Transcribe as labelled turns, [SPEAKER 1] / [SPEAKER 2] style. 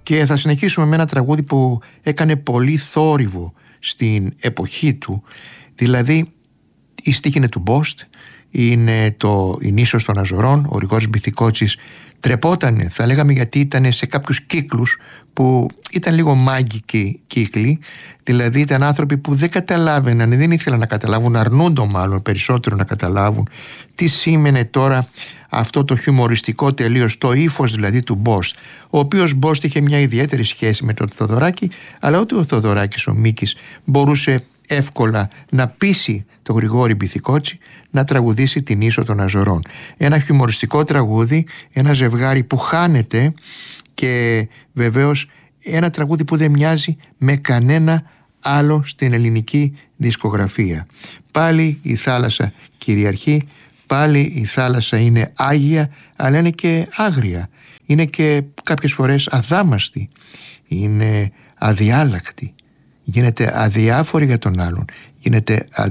[SPEAKER 1] Και θα συνεχίσουμε με ένα τραγούδι που έκανε πολύ θόρυβο στην εποχή του. Δηλαδή η στίχη είναι του Μπόστ, είναι η νήσος των Αζωρών. Ο Γρηγόρης Μπιθικότσης τρεπότανε, θα λέγαμε, γιατί ήταν σε κάποιους κύκλους που ήταν λίγο μάγκικοι κύκλοι. Δηλαδή ήταν άνθρωποι που δεν καταλάβαιναν, δεν ήθελαν να καταλάβουν, αρνούντο μάλλον περισσότερο να καταλάβουν τι σήμαινε τώρα αυτό το χιουμοριστικό τελείως, το ύφος δηλαδή του Μπόστ, ο οποίος Μπόστ είχε μια ιδιαίτερη σχέση με τον Θοδωράκη, αλλά ούτε ο Θοδωράκης ο Μίκης μπορούσε εύκολα να πείσει τον Γρηγόρη Μπιθικότση να τραγουδήσει την Ίσο των Αζωρών. Ένα χιουμοριστικό τραγούδι, ένα ζευγάρι που χάνεται, και βεβαίως ένα τραγούδι που δεν μοιάζει με κανένα άλλο στην ελληνική δισκογραφία. Πάλι η θάλασσα κυριαρχεί, πάλι η θάλασσα είναι άγια, αλλά είναι και άγρια, είναι και κάποιες φορές αδάμαστη, είναι αδιάλακτη, γίνεται αδιάφορη για τον άλλον, γίνεται